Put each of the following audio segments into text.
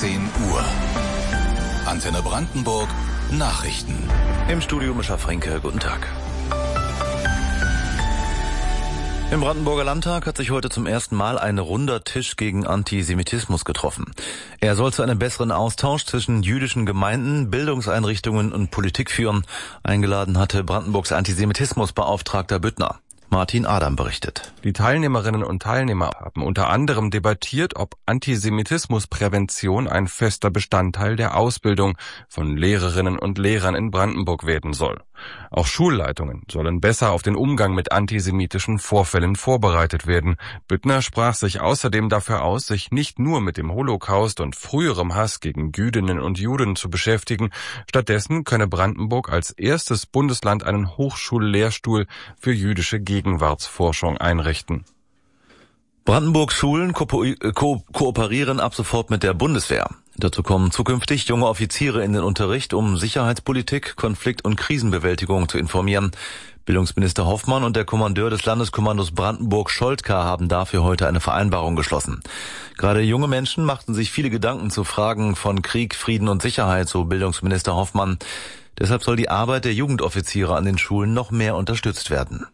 18 Uhr. Antenne Brandenburg Nachrichten. Im Studio Mischa Fränke, guten Tag. Im Brandenburger Landtag hat sich heute zum ersten Mal ein runder Tisch gegen Antisemitismus getroffen. Er soll zu einem besseren Austausch zwischen jüdischen Gemeinden, Bildungseinrichtungen und Politik führen. Eingeladen hatte Brandenburgs Antisemitismusbeauftragter Büttner. Martin Adam berichtet. Die Teilnehmerinnen und Teilnehmer haben unter anderem debattiert, ob Antisemitismusprävention ein fester Bestandteil der Ausbildung von Lehrerinnen und Lehrern in Brandenburg werden soll. Auch Schulleitungen sollen besser auf den Umgang mit antisemitischen Vorfällen vorbereitet werden. Büttner sprach sich außerdem dafür aus, sich nicht nur mit dem Holocaust und früherem Hass gegen Jüdinnen und Juden zu beschäftigen. Stattdessen könne Brandenburg als erstes Bundesland einen Hochschullehrstuhl für jüdische Gegenwartsforschung einrichten. Brandenburgs Schulen kooperieren ab sofort mit der Bundeswehr. Dazu kommen zukünftig junge Offiziere in den Unterricht, um Sicherheitspolitik, Konflikt- und Krisenbewältigung zu informieren. Bildungsminister Hoffmann und der Kommandeur des Landeskommandos Brandenburg Scholtka haben dafür heute eine Vereinbarung geschlossen. Gerade junge Menschen machten sich viele Gedanken zu Fragen von Krieg, Frieden und Sicherheit, so Bildungsminister Hoffmann. Deshalb soll die Arbeit der Jugendoffiziere an den Schulen noch mehr unterstützt werden.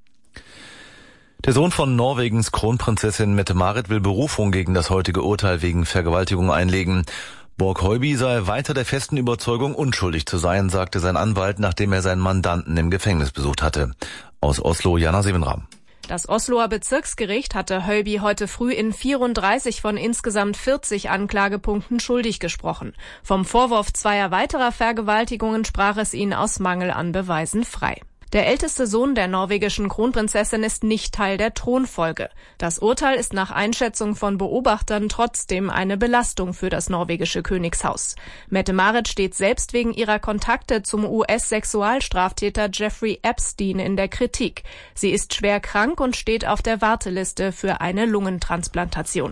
Der Sohn von Norwegens Kronprinzessin Mette-Marit will Berufung gegen das heutige Urteil wegen Vergewaltigung einlegen. Borg Høiby sei weiter der festen Überzeugung, unschuldig zu sein, sagte sein Anwalt, nachdem er seinen Mandanten im Gefängnis besucht hatte. Aus Oslo, Jana Sevenram. Das Osloer Bezirksgericht hatte Høiby heute früh in 34 von insgesamt 40 Anklagepunkten schuldig gesprochen. Vom Vorwurf zweier weiterer Vergewaltigungen sprach es ihn aus Mangel an Beweisen frei. Der älteste Sohn der norwegischen Kronprinzessin ist nicht Teil der Thronfolge. Das Urteil ist nach Einschätzung von Beobachtern trotzdem eine Belastung für das norwegische Königshaus. Mette-Marit steht selbst wegen ihrer Kontakte zum US-Sexualstraftäter Jeffrey Epstein in der Kritik. Sie ist schwer krank und steht auf der Warteliste für eine Lungentransplantation.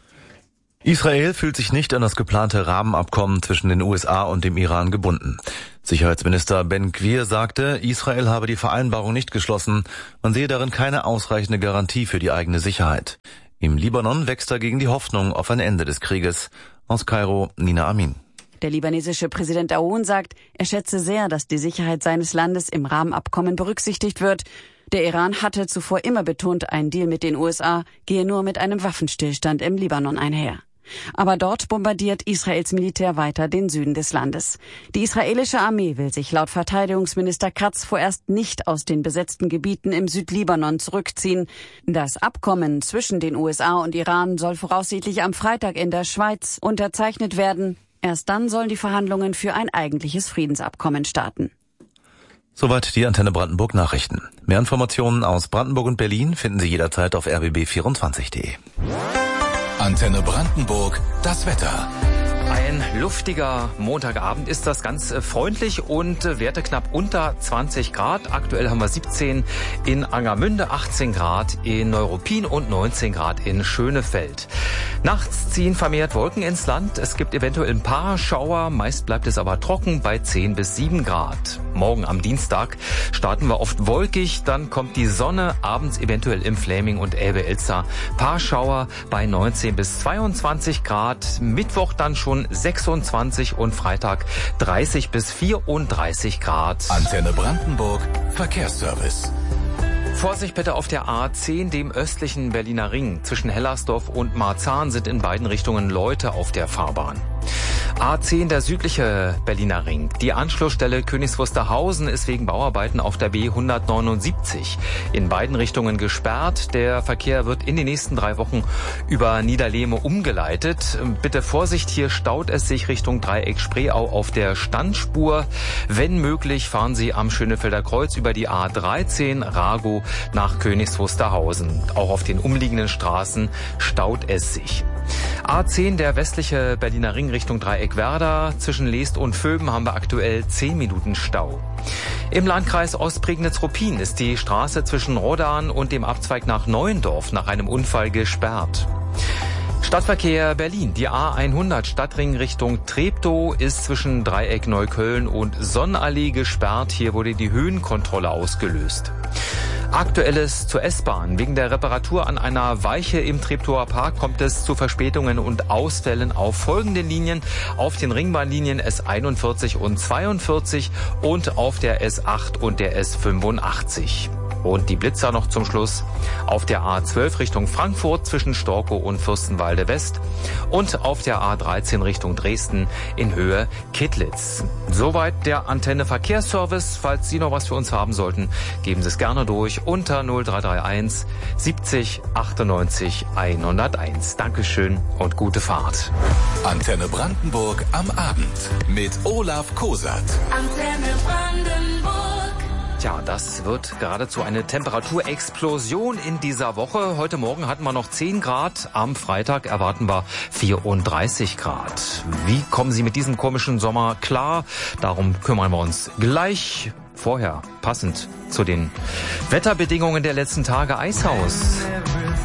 Israel fühlt sich nicht an das geplante Rahmenabkommen zwischen den USA und dem Iran gebunden. Sicherheitsminister Ben Gvir sagte, Israel habe die Vereinbarung nicht geschlossen, man sehe darin keine ausreichende Garantie für die eigene Sicherheit. Im Libanon wächst dagegen die Hoffnung auf ein Ende des Krieges. Aus Kairo, Nina Amin. Der libanesische Präsident Aoun sagt, er schätze sehr, dass die Sicherheit seines Landes im Rahmenabkommen berücksichtigt wird. Der Iran hatte zuvor immer betont, ein Deal mit den USA gehe nur mit einem Waffenstillstand im Libanon einher. Aber dort bombardiert Israels Militär weiter den Süden des Landes. Die israelische Armee will sich laut Verteidigungsminister Katz vorerst nicht aus den besetzten Gebieten im Südlibanon zurückziehen. Das Abkommen zwischen den USA und Iran soll voraussichtlich am Freitag in der Schweiz unterzeichnet werden. Erst dann sollen die Verhandlungen für ein eigentliches Friedensabkommen starten. Soweit die Antenne Brandenburg Nachrichten. Mehr Informationen aus Brandenburg und Berlin finden Sie jederzeit auf rbb24.de. Antenne Brandenburg, das Wetter. Ein luftiger Montagabend ist das, ganz freundlich und Werte knapp unter 20 Grad. Aktuell haben wir 17 in Angermünde, 18 Grad in Neuruppin und 19 Grad in Schönefeld. Nachts ziehen vermehrt Wolken ins Land. Es gibt eventuell ein paar Schauer, meist bleibt es aber trocken bei 10 bis 7 Grad. Morgen am Dienstag starten wir oft wolkig, dann kommt die Sonne, abends eventuell im Fläming und Elbe-Elster. Paar Schauer bei 19 bis 22 Grad. Mittwoch dann schon 26 und Freitag 30 bis 34 Grad. Antenne Brandenburg, Verkehrsservice. Vorsicht bitte auf der A10, dem östlichen Berliner Ring. Zwischen Hellersdorf und Marzahn sind in beiden Richtungen Leute auf der Fahrbahn. A10, der südliche Berliner Ring. Die Anschlussstelle Königs Wusterhausen ist wegen Bauarbeiten auf der B179 in beiden Richtungen gesperrt. Der Verkehr wird in den nächsten 3 Wochen über Niederlehme umgeleitet. Bitte Vorsicht, hier staut es sich Richtung Dreieck Spreeau auf der Standspur. Wenn möglich, fahren Sie am Schönefelder Kreuz über die A13 Rago nach Königs Wusterhausen. Auch auf den umliegenden Straßen staut es sich. A10, der westliche Berliner Ring Richtung Dreieck Werder. Zwischen Leest und Vöben haben wir aktuell 10 Minuten Stau. Im Landkreis Ostprignitz-Ruppin ist die Straße zwischen Rodan und dem Abzweig nach Neuendorf nach einem Unfall gesperrt. Stadtverkehr Berlin. Die A100 Stadtring Richtung Treptow ist zwischen Dreieck Neukölln und Sonnenallee gesperrt. Hier wurde die Höhenkontrolle ausgelöst. Aktuelles zur S-Bahn. Wegen der Reparatur an einer Weiche im Treptower Park kommt es zu Verspätungen und Ausfällen auf folgenden Linien. Auf den Ringbahnlinien S41 und 42 und auf der S8 und der S85. Und die Blitzer noch zum Schluss auf der A12 Richtung Frankfurt zwischen Storkow und Fürstenwalde West und auf der A13 Richtung Dresden in Höhe Kittlitz. Soweit der Antenne Verkehrsservice. Falls Sie noch was für uns haben sollten, geben Sie es gerne durch unter 0331 70 98 101. Dankeschön und gute Fahrt. Antenne Brandenburg am Abend mit Olaf Kosat. Antenne Brandenburg. Tja, das wird geradezu eine Temperaturexplosion in dieser Woche. Heute Morgen hatten wir noch 10 Grad. Am Freitag erwarten wir 34 Grad. Wie kommen Sie mit diesem komischen Sommer klar? Darum kümmern wir uns gleich. Vorher, passend zu den Wetterbedingungen der letzten Tage, Eishaus.